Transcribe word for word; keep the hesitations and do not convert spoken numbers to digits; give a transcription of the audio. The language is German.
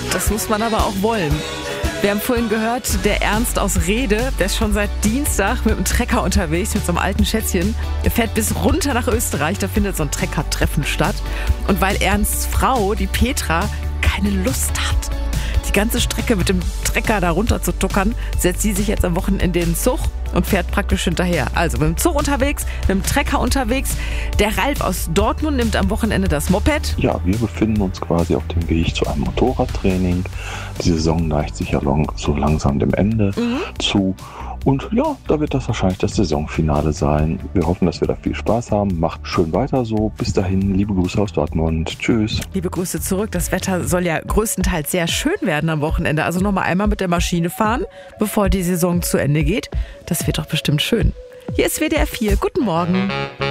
Das muss man aber auch wollen. Wir haben vorhin gehört, der Ernst aus Rede, der ist schon seit Dienstag mit dem Trecker unterwegs, mit so einem alten Schätzchen. Er fährt bis runter nach Österreich, da findet so ein Treckertreffen statt. Und weil Ernsts Frau, die Petra, keine Lust hat, die ganze Strecke mit dem Trecker da runter zu tuckern, setzt sie sich jetzt am Wochenende in den Zug und fährt praktisch hinterher. Also mit dem Zug unterwegs, mit dem Trecker unterwegs. Der Ralf aus Dortmund nimmt am Wochenende das Moped. Ja, wir befinden uns quasi auf dem Weg zu einem Motorradtraining. Die Saison neigt sich ja lang, so langsam dem Ende mhm. zu. Und ja, da wird das wahrscheinlich das Saisonfinale sein. Wir hoffen, dass wir da viel Spaß haben. Macht schön weiter so. Bis dahin, liebe Grüße aus Dortmund. Tschüss. Liebe Grüße zurück. Das Wetter soll ja größtenteils sehr schön werden am Wochenende. Also nochmal einmal mit der Maschine fahren, bevor die Saison zu Ende geht. Das wird doch bestimmt schön. Hier ist W D R vier. Guten Morgen.